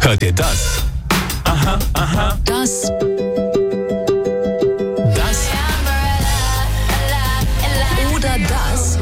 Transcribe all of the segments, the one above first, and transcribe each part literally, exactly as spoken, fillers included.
Hört ihr das? Aha, aha. Das. Das. Oder das.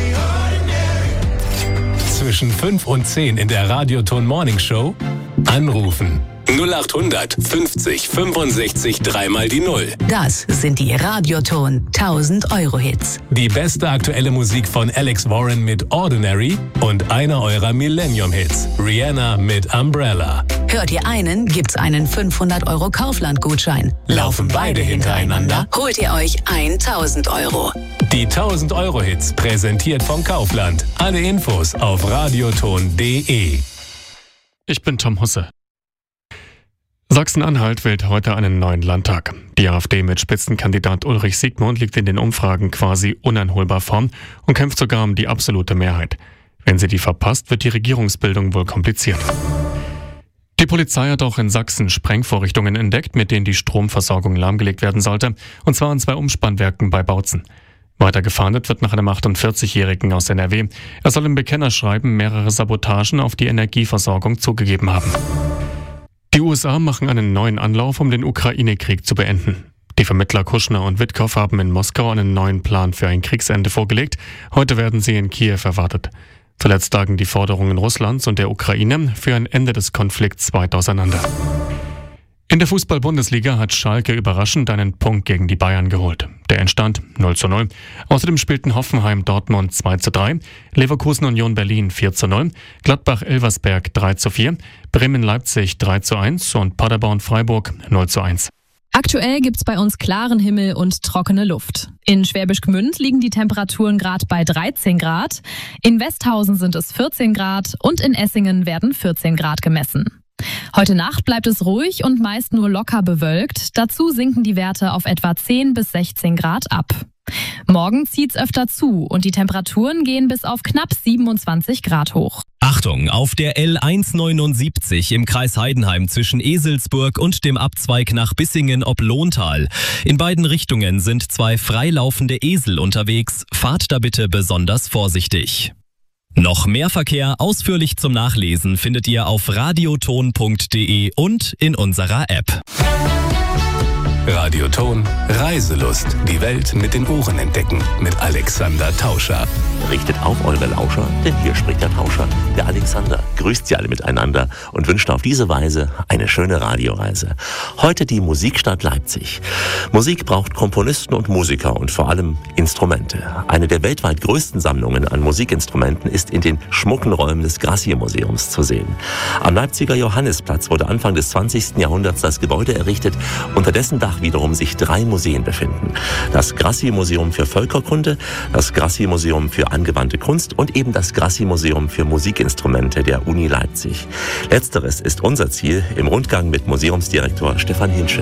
Zwischen fünf und zehn in der Radioton Morning Show anrufen. null achthundert fünfzig fünfundsechzig dreimal die Null. Das sind die Radioton tausend Euro Hits. Die beste aktuelle Musik von Alex Warren mit Ordinary und einer eurer Millennium-Hits, Rihanna mit Umbrella. Hört ihr einen, gibt's einen fünfhundert Euro Kaufland-Gutschein. Laufen beide hintereinander, holt ihr euch tausend Euro. Die tausend Euro Hits, präsentiert von Kaufland. Alle Infos auf radioton punkt de. Ich bin Tom Husse. Sachsen-Anhalt wählt heute einen neuen Landtag. Die AfD mit Spitzenkandidat Ulrich Siegmund liegt in den Umfragen quasi uneinholbar vorn und kämpft sogar um die absolute Mehrheit. Wenn sie die verpasst, wird die Regierungsbildung wohl kompliziert. Die Polizei hat auch in Sachsen Sprengvorrichtungen entdeckt, mit denen die Stromversorgung lahmgelegt werden sollte, und zwar an zwei Umspannwerken bei Bautzen. Weiter gefahndet wird nach einem achtundvierzigjährigen aus N R W. Er soll im Bekennerschreiben mehrere Sabotagen auf die Energieversorgung zugegeben haben. Die U S A machen einen neuen Anlauf, um den Ukraine-Krieg zu beenden. Die Vermittler Kushner und Witkow haben in Moskau einen neuen Plan für ein Kriegsende vorgelegt. Heute werden sie in Kiew erwartet. Zuletzt lagen die Forderungen Russlands und der Ukraine für ein Ende des Konflikts weit auseinander. In der Fußball-Bundesliga hat Schalke überraschend einen Punkt gegen die Bayern geholt. Der Endstand null zu null. Außerdem spielten Hoffenheim Dortmund zwei zu drei, Leverkusen Union Berlin vier zu null, Gladbach Elversberg drei zu vier, Bremen Leipzig drei zu eins und Paderborn Freiburg null zu eins. Aktuell gibt's bei uns klaren Himmel und trockene Luft. In Schwäbisch Gmünd liegen die Temperaturen gerade bei dreizehn Grad, in Westhausen sind es vierzehn Grad und in Essingen werden vierzehn Grad gemessen. Heute Nacht bleibt es ruhig und meist nur locker bewölkt. Dazu sinken die Werte auf etwa zehn bis sechzehn Grad ab. Morgen zieht's öfter zu und die Temperaturen gehen bis auf knapp siebenundzwanzig Grad hoch. Achtung, auf der L hundertneunundsiebzig im Kreis Heidenheim zwischen Eselsburg und dem Abzweig nach Bissingen ob Lohntal. In beiden Richtungen sind zwei freilaufende Esel unterwegs. Fahrt da bitte besonders vorsichtig. Noch mehr Verkehr ausführlich zum Nachlesen findet ihr auf radioton punkt de und in unserer App. Radioton Reiselust. Die Welt mit den Ohren entdecken. Mit Alexander Tauscher. Richtet auf eure Lauscher, denn hier spricht der Tauscher. Der Alexander grüßt sie alle miteinander und wünscht auf diese Weise eine schöne Radioreise. Heute die Musikstadt Leipzig. Musik braucht Komponisten und Musiker und vor allem Instrumente. Eine der weltweit größten Sammlungen an Musikinstrumenten ist in den schmucken Räumen des Grassi-Museums zu sehen. Am Leipziger Johannisplatz wurde Anfang des zwanzigsten Jahrhunderts das Gebäude errichtet, unter dessen Dach wiederum sich drei Museen befinden. Das Grassi-Museum für Völkerkunde, das Grassi-Museum für angewandte Kunst und eben das Grassi-Museum für Musikinstrumente der Uni Leipzig. Letzteres ist unser Ziel im Rundgang mit Museumsdirektor Stefan Hinschel.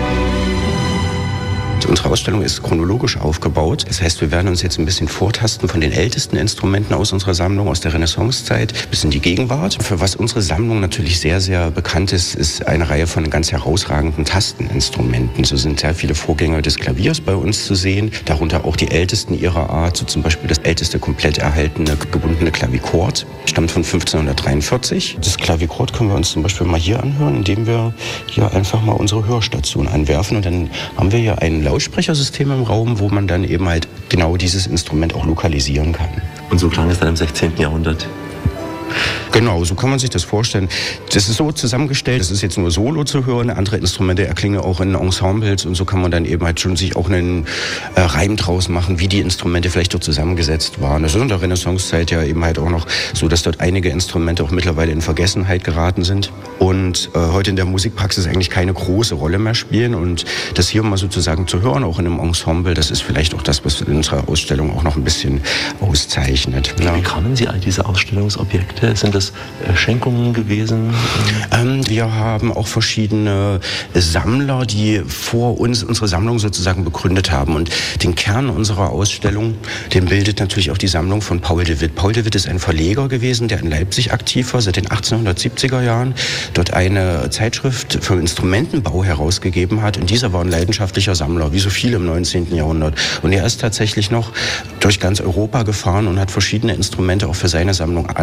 Unsere Ausstellung ist chronologisch aufgebaut. Das heißt, wir werden uns jetzt ein bisschen vortasten von den ältesten Instrumenten aus unserer Sammlung, aus der Renaissancezeit bis in die Gegenwart. Für was unsere Sammlung natürlich sehr, sehr bekannt ist, ist eine Reihe von ganz herausragenden Tasteninstrumenten. So sind sehr viele Vorgänger des Klaviers bei uns zu sehen, darunter auch die ältesten ihrer Art, so zum Beispiel das älteste komplett erhaltene gebundene Klavichord, stammt von fünfzehnhundertdreiundvierzig. Das Klavichord können wir uns zum Beispiel mal hier anhören, indem wir hier einfach mal unsere Hörstation anwerfen und dann haben wir hier einen Lautsprechersystem im Raum, wo man dann eben halt genau dieses Instrument auch lokalisieren kann. Und so klang es dann im sechzehnten Jahrhundert? Genau, so kann man sich das vorstellen. Das ist so zusammengestellt, das ist jetzt nur solo zu hören, andere Instrumente erklingen auch in Ensembles und so kann man dann eben halt schon sich auch einen äh, Reim draus machen, wie die Instrumente vielleicht dort zusammengesetzt waren. Das ist in der Renaissancezeit ja eben halt auch noch so, dass dort einige Instrumente auch mittlerweile in Vergessenheit geraten sind und äh, heute in der Musikpraxis eigentlich keine große Rolle mehr spielen und das hier mal sozusagen zu hören, auch in einem Ensemble, das ist vielleicht auch das, was in unserer Ausstellung auch noch ein bisschen auszeichnet. Ja. Wie kamen Sie all diese Ausstellungsobjekte? Sind das Schenkungen gewesen? Ähm, wir haben auch verschiedene Sammler, die vor uns unsere Sammlung sozusagen begründet haben. Und den Kern unserer Ausstellung, den bildet natürlich auch die Sammlung von Paul de Witt. Paul de Witt ist ein Verleger gewesen, der in Leipzig aktiv war, seit den achtzehnhundertsiebziger Jahren, dort eine Zeitschrift für Instrumentenbau herausgegeben hat. Und dieser war ein leidenschaftlicher Sammler, wie so viele im neunzehnten Jahrhundert. Und er ist tatsächlich noch durch ganz Europa gefahren und hat verschiedene Instrumente auch für seine Sammlung angekauft.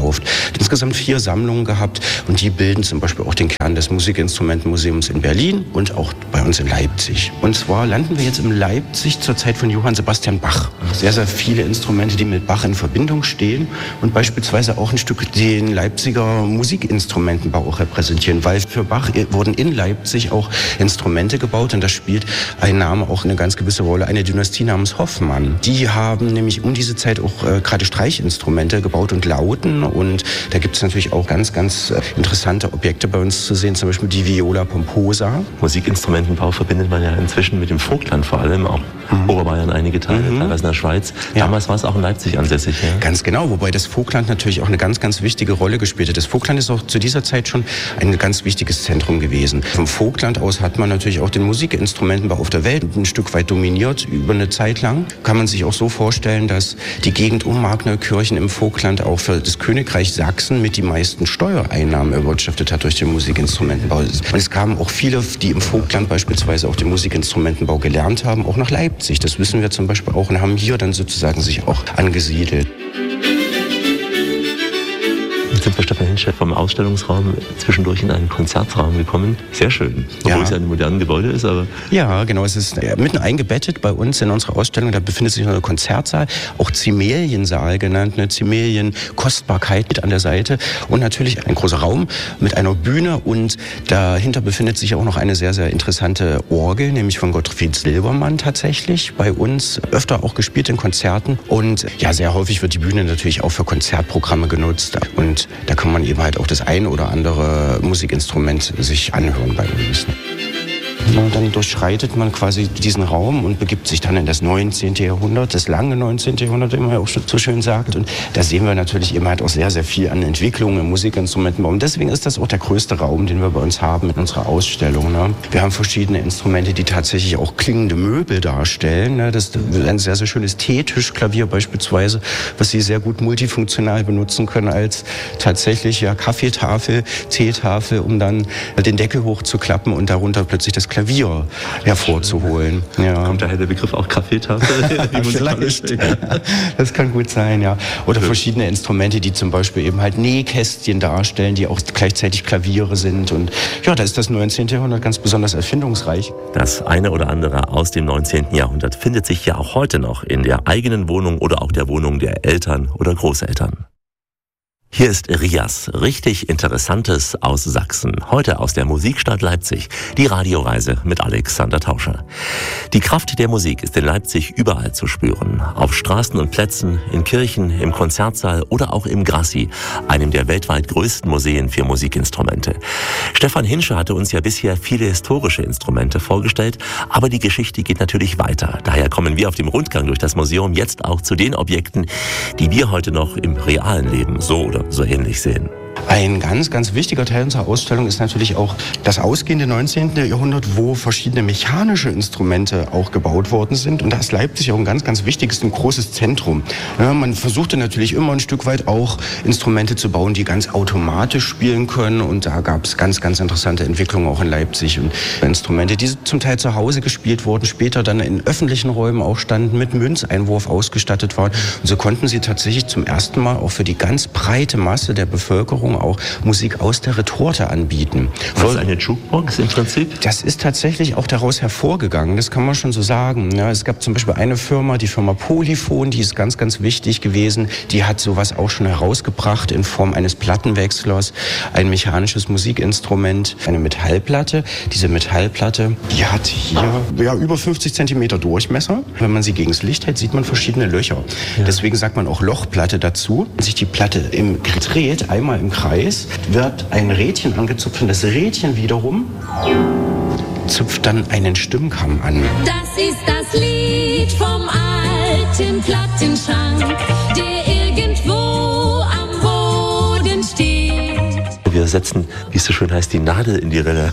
gekauft. Insgesamt vier Sammlungen gehabt und die bilden zum Beispiel auch den Kern des Musikinstrumentenmuseums in Berlin und auch bei uns in Leipzig. Und zwar landen wir jetzt in Leipzig zur Zeit von Johann Sebastian Bach. Sehr, sehr viele Instrumente, die mit Bach in Verbindung stehen und beispielsweise auch ein Stück den Leipziger Musikinstrumentenbau auch repräsentieren, weil für Bach wurden in Leipzig auch Instrumente gebaut und da spielt ein Name auch eine ganz gewisse Rolle, eine Dynastie namens Hoffmann. Die haben nämlich um diese Zeit auch äh, gerade Streichinstrumente gebaut und Lauten und da gibt es natürlich auch ganz, ganz äh, interessante Objekte bei uns zu sehen, zum Beispiel die Viola pomposa. Musikinstrumentenbau verbindet man ja inzwischen mit dem Vogtland vor allem, auch mhm. Oberbayern einige Teile, mhm. teilweise in der Schweiz. Ja. Damals war es auch in Leipzig ansässig. Ja? Ganz genau, wobei das Vogtland natürlich auch eine ganz, ganz wichtige Rolle gespielt hat. Das Vogtland ist auch zu dieser Zeit schon ein ganz wichtiges Zentrum gewesen. Vom Vogtland aus hat man natürlich auch den Musikinstrumentenbau auf der Welt ein Stück weit dominiert über eine Zeit lang. Kann man sich auch so vorstellen, dass die Gegend um Markneukirchen im Vogtland auch für das Königreich Sachsen mit die meisten Steuereinnahmen erwirtschaftet hat durch den Musikinstrumentenbau. Und es kamen auch viele, die im Vogtland beispielsweise auch den Musikinstrumentenbau gelernt haben, auch nach Leipzig. Das wissen wir zum Beispiel auch und haben hier dann sozusagen sich auch angesiedelt. Jetzt sind wir, Stefan Hinsch, vom Ausstellungsraum zwischendurch in einen Konzertraum gekommen. Sehr schön, obwohl ja. es ja ein modernes Gebäude ist. Aber ja, genau. Es ist mitten eingebettet bei uns in unserer Ausstellung. Da befindet sich noch ein Konzertsaal, auch Zimeliensaal genannt, eine Zimelienkostbarkeit mit an der Seite und natürlich ein großer Raum mit einer Bühne und dahinter befindet sich auch noch eine sehr, sehr interessante Orgel, nämlich von Gottfried Silbermann tatsächlich, bei uns öfter auch gespielt in Konzerten und ja, sehr häufig wird die Bühne natürlich auch für Konzertprogramme genutzt und da kann man eben halt auch das eine oder andere Musikinstrument sich anhören bei uns. Und dann durchschreitet man quasi diesen Raum und begibt sich dann in das neunzehnte Jahrhundert, das lange neunzehnte Jahrhundert, wie man ja auch so schön sagt. Und da sehen wir natürlich eben halt auch sehr, sehr viel an Entwicklungen im Musikinstrumentenbau. Und deswegen ist das auch der größte Raum, den wir bei uns haben in unserer Ausstellung. Ne? Wir haben verschiedene Instrumente, die tatsächlich auch klingende Möbel darstellen. Ne? Das ist ein sehr, sehr schönes Teetischklavier beispielsweise, was Sie sehr gut multifunktional benutzen können als tatsächlich ja, Kaffeetafel, Teetafel, um dann den Deckel hochzuklappen und darunter plötzlich das Klavier hervorzuholen. Ja. Kommt daher der Begriff auch Kaffeetafel? Vielleicht. Das kann gut sein, ja. Oder verschiedene Instrumente, die zum Beispiel eben halt Nähkästchen darstellen, die auch gleichzeitig Klaviere sind. Und ja, da ist das neunzehnte Jahrhundert ganz besonders erfindungsreich. Das eine oder andere aus dem neunzehnten Jahrhundert findet sich ja auch heute noch in der eigenen Wohnung oder auch der Wohnung der Eltern oder Großeltern. Hier ist Rias, richtig Interessantes aus Sachsen. Heute aus der Musikstadt Leipzig, die Radioreise mit Alexander Tauscher. Die Kraft der Musik ist in Leipzig überall zu spüren. Auf Straßen und Plätzen, in Kirchen, im Konzertsaal oder auch im Grassi, einem der weltweit größten Museen für Musikinstrumente. Stefan Hinsch hatte uns ja bisher viele historische Instrumente vorgestellt, aber die Geschichte geht natürlich weiter. Daher kommen wir auf dem Rundgang durch das Museum jetzt auch zu den Objekten, die wir heute noch im realen Leben so oder so ähnlich sehen. Ein ganz, ganz wichtiger Teil unserer Ausstellung ist natürlich auch das ausgehende neunzehnte Jahrhundert, wo verschiedene mechanische Instrumente auch gebaut worden sind. Und da ist Leipzig auch ein ganz, ganz wichtiges und großes Zentrum. Ja, man versuchte natürlich immer ein Stück weit auch Instrumente zu bauen, die ganz automatisch spielen können. Und da gab es ganz, ganz interessante Entwicklungen auch in Leipzig. Und Instrumente, die zum Teil zu Hause gespielt wurden, später dann in öffentlichen Räumen auch standen, mit Münzeinwurf ausgestattet waren. Und so konnten sie tatsächlich zum ersten Mal auch für die ganz breite Masse der Bevölkerung auch Musik aus der Retorte anbieten. Was ist eine Jukebox im Prinzip? Das ist tatsächlich auch daraus hervorgegangen, das kann man schon so sagen. Ja, es gab zum Beispiel eine Firma, die Firma Polyphon, die ist ganz, ganz wichtig gewesen. Die hat sowas auch schon herausgebracht in Form eines Plattenwechslers, ein mechanisches Musikinstrument, eine Metallplatte. Diese Metallplatte, die hat hier ja, über fünfzig Zentimeter Durchmesser. Wenn man sie gegen das Licht hält, sieht man verschiedene Löcher. Ja. Deswegen sagt man auch Lochplatte dazu. Wenn sich die Platte im dreht, einmal im Kreis, wird ein Rädchen angezupft und das Rädchen wiederum zupft dann einen Stimmkamm an. Das ist das Lied vom alten Plattenschrank, der irgendwo am Boden steht. Wir setzen, wie es so schön heißt, die Nadel in die Rille.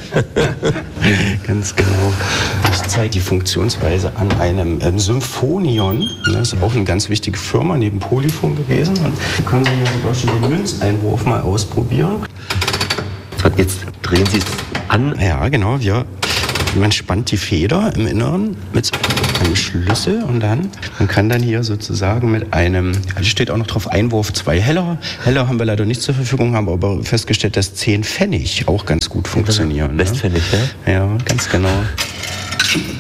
Ganz genau. Das zeigt die Funktionsweise an einem ähm, Symphonion. Das ist auch eine ganz wichtige Firma neben Polyphon gewesen. Und da können Sie hier sogar schon den Münzeinwurf mal ausprobieren. Und jetzt drehen Sie es an. Ja, genau. Wir Man spannt die Feder im Inneren mit einem Schlüssel und dann, man kann dann hier sozusagen mit einem, also steht auch noch drauf, Einwurf zwei Heller. Heller haben wir leider nicht zur Verfügung, haben aber festgestellt, dass zehn Pfennig auch ganz gut funktionieren. Westpfennig, ne? ja? Ja, ganz genau.